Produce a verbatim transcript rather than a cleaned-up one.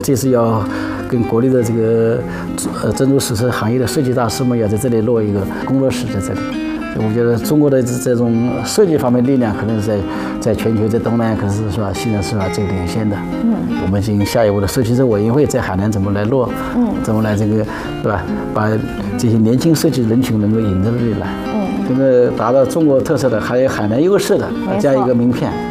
这是要跟国内的这个呃珍珠石刻行业的设计大师们要在这里落一个工作室在这里。我觉得中国的这种设计方面力量，可能是在在全球，在东南亚可是是吧，现在是吧这个领先的。嗯，我们进行下一步的设计师委员会在海南怎么来落，嗯，怎么来这个是吧，把这些年轻设计人群能够引到这里来，嗯，这个达到中国特色的，还有海南优势的这样一个名片。